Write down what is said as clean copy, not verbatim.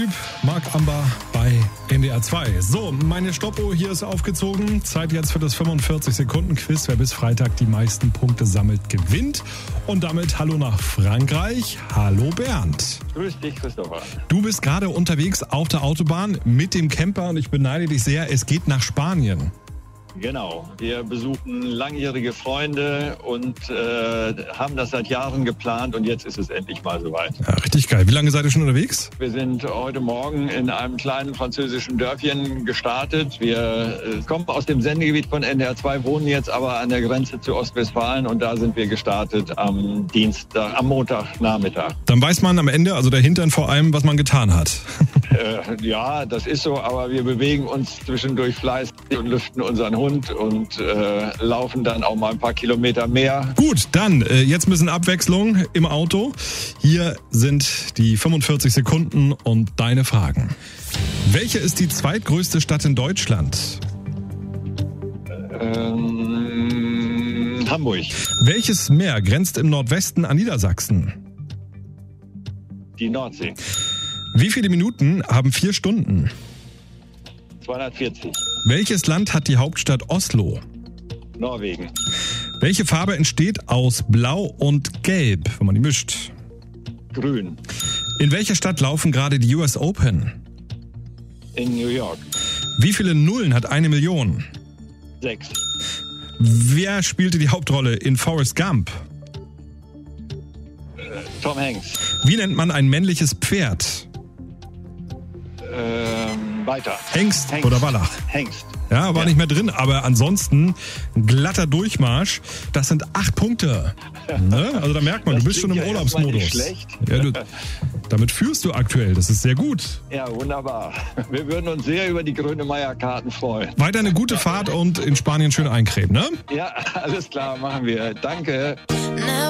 Marc Amber bei NDR 2. So, meine Stoppuhr hier ist aufgezogen. Zeit jetzt für das 45-Sekunden-Quiz. Wer bis Freitag die meisten Punkte sammelt, gewinnt. Und damit hallo nach Frankreich. Hallo Bernd. Grüß dich, Christopher. Du bist gerade unterwegs auf der Autobahn mit dem Camper und ich beneide dich sehr. Es geht nach Spanien. Genau, wir besuchen langjährige Freunde und haben das seit Jahren geplant und jetzt ist es endlich mal soweit. Ja, richtig geil. Wie lange seid ihr schon unterwegs? Wir sind heute Morgen in einem kleinen französischen Dörfchen gestartet. Wir kommen aus dem Sendegebiet von NDR 2, wohnen jetzt aber an der Grenze zu Ostwestfalen und da sind wir gestartet am Montagnachmittag. Dann weiß man am Ende, also der Hintern vor allem, was man getan hat. Ja, das ist so, aber wir bewegen uns zwischendurch fleißig und lüften unseren Hund und laufen dann auch mal ein paar Kilometer mehr. Gut, dann jetzt ein bisschen Abwechslung im Auto. Hier sind die 45 Sekunden und deine Fragen. Welche ist die zweitgrößte Stadt in Deutschland? Hamburg. Welches Meer grenzt im Nordwesten an Niedersachsen? Die Nordsee. Wie viele Minuten haben 4 Stunden? 240. Welches Land hat die Hauptstadt Oslo? Norwegen. Welche Farbe entsteht aus Blau und Gelb, wenn man die mischt? Grün. In welcher Stadt laufen gerade die US Open? In New York. Wie viele Nullen hat 1 Million? 6. Wer spielte die Hauptrolle in Forrest Gump? Tom Hanks. Wie nennt man ein männliches Pferd? Weiter. Hengst oder Wallach? Hengst. Ja, war nicht mehr drin, aber ansonsten glatter Durchmarsch. Das sind 8 Punkte. Ne? Also da merkt man, Das du bist schon im klingt ja erstmal Urlaubsmodus. nicht schlecht. Ja, damit führst du aktuell, das ist sehr gut. Ja, wunderbar. Wir würden uns sehr über die Grönemeyer-Karten freuen. Weiter eine gute Fahrt und in Spanien schön eincremen, ne? Ja, alles klar, machen wir. Danke.